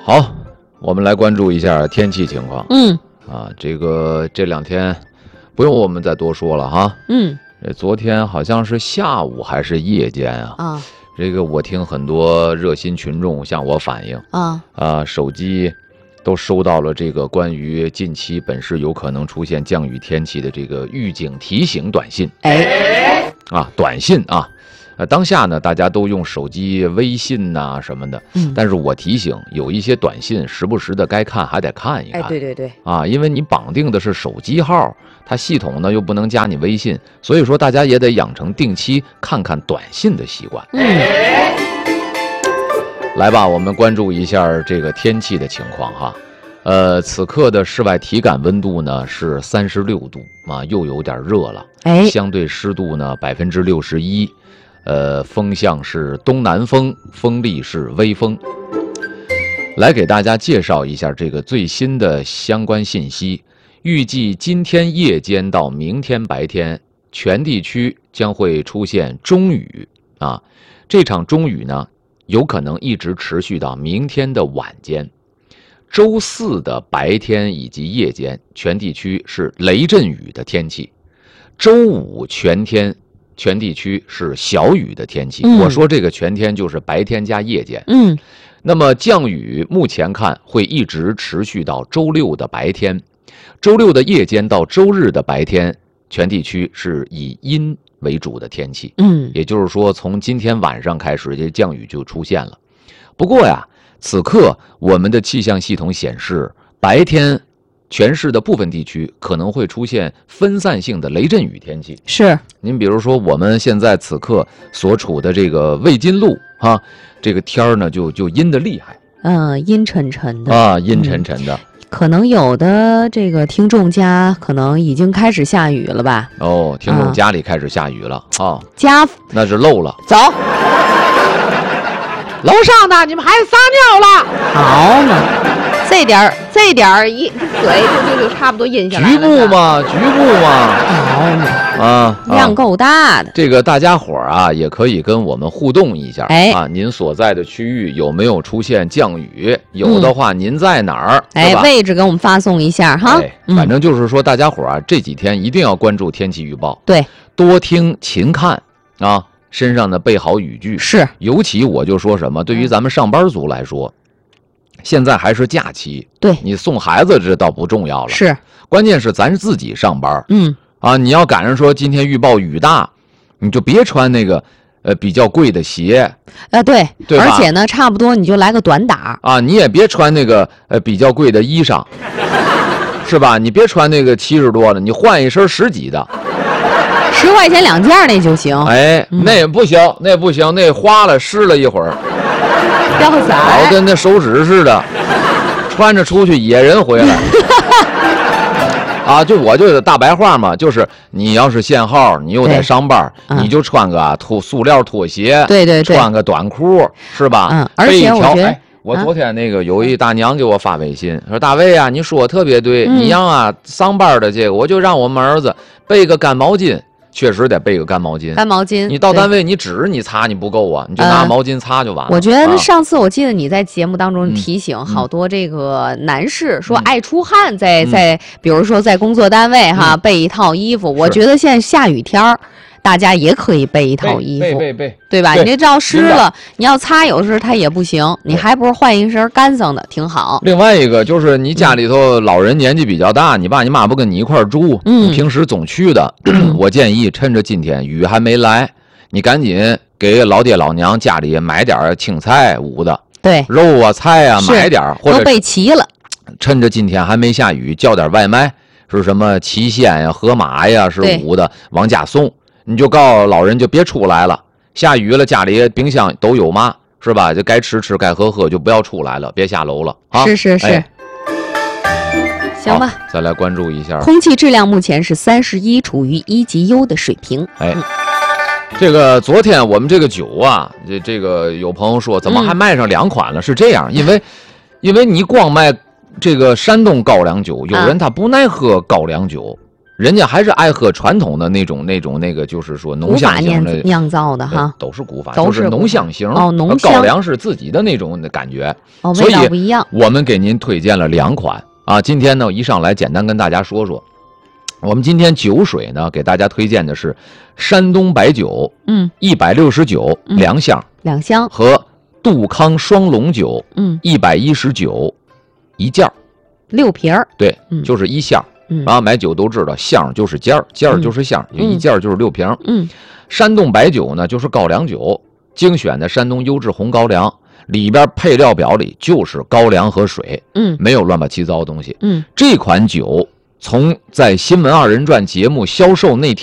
好，我们来关注一下天气情况。这两天不用我们再多说了哈。昨天好像是下午还是夜间啊？这个我听很多热心群众向我反映手机都收到了这个关于近期本市有可能出现降雨天气的这个预警提醒短信。短信啊。当下呢，大家都用手机微信呐什么的，但是我提醒，有一些短信时不时的该看还得看一看。 对因为你绑定的是手机号，它系统呢又不能加你微信，所以说大家也得养成定期看看短信的习惯。来吧，我们关注一下这个天气的情况哈。此刻的室外体感温度呢是36度又有点热了。相对湿度呢61%。风向是东南风，风力是微风。来给大家介绍一下这个最新的相关信息。预计今天夜间到明天白天，全地区将会出现中雨这场中雨呢，有可能一直持续到明天的晚间。周四的白天以及夜间，全地区是雷阵雨的天气。周五全地区是小雨的天气。我说这个全天就是白天加夜间。那么降雨目前看会一直持续到周六的白天，周六的夜间到周日的白天，全地区是以阴为主的天气。也就是说从今天晚上开始，这降雨就出现了。不过呀，此刻我们的气象系统显示，白天全市的部分地区可能会出现分散性的雷阵雨天气。是，您比如说我们现在此刻所处的这个魏津路这个天呢就阴得厉害。 阴沉沉的阴沉沉的。 可能有的这个听众家可能已经开始下雨了吧？ 听众家里开始下雨了家那是漏了。 走， 楼上的你们孩子撒尿了。 好嘛，这点儿一水就差不多阴下来了。 局部嘛。 好嘛，量够大的。 这个大家伙也可以跟我们互动一下。您所在的区域有没有出现降雨？有的话，您在哪儿？ 位置给我们发送一下哈。 反正就是说，大家伙这几天一定要关注天气预报。 对， 多听勤看身上呢备好雨具。 是， 尤其我就说什么，对于咱们上班族来说，现在还是假期， 对， 你送孩子这倒不重要了， 是， 关键是咱自己上班。你要赶上说今天预报雨大，你就别穿那个比较贵的鞋。 对， 而且呢，差不多你就来个短打你也别穿那个比较贵的衣裳，是吧？你别穿那个70多的，你换一身10几的。 10块钱2件那就行。 那也不行，那花了湿了一会儿， 掉色， 老跟那手指似的，穿着出去野人回来。我就大白话嘛，就是你要是限号，你又得上班，你就穿个塑料拖鞋， 对， 穿个短裤，是吧？ 而且我觉得。 我昨天那个有一大娘给我发微信，说大卫你说特别对，你让上班的这个，我就让我们儿子备个干毛巾。确实得备个干毛巾。你到单位你纸你擦你不够你就拿毛巾擦就完了。 我觉得上次我记得你在节目当中提醒好多这个男士说爱出汗，在比如说在工作单位备一套衣服。我觉得现在下雨天儿，大家也可以备一套衣服，对吧？你这照湿了，你要擦有时它也不行，你还不如换一身干桑的挺好。 另外一个就是你家里头老人年纪比较大，你爸你妈不跟你一块儿住，平时总去的，我建议趁着今天雨还没来，你赶紧给老爹老娘家里买点青菜捂的， 对， 肉菜买点，或者都备齐了。 趁着今天还没下雨，叫点外卖，是什么齐鲜河马是捂的，往家送。你就告诉老人就别出来了，下雨了家里冰箱都有嘛，是吧？就该吃吃该喝喝就不要出来了，别下楼了是。行吧， 再来关注一下空气质量，目前是31，处于1级优的水平。 这个昨天我们这个酒这个有朋友说怎么还卖上2款了？是这样，因为你光卖这个山东高粱酒，有人他不耐喝高粱酒。 人家还是爱喝传统的那个，就是说浓香型的酿造的哈， 都是古法， 都是浓香型。 浓香高粱是自己的那种的感觉， 味道不一样。 我们给您推荐了2款啊。今天呢，一上来简单跟大家说说，我们今天酒水呢，给大家推荐的是山东白酒，1692箱，和杜康双龙酒，119一件 ，6瓶儿， 对，就是1箱。然后买酒都知道，箱就是件儿，件儿就是箱，一件就是6瓶。山东白酒呢，就是高粱酒，精选的山东优质红高粱，里边配料表里就是高粱和水，没有乱七八糟的东西。这款酒从在新闻2人转节目销售那天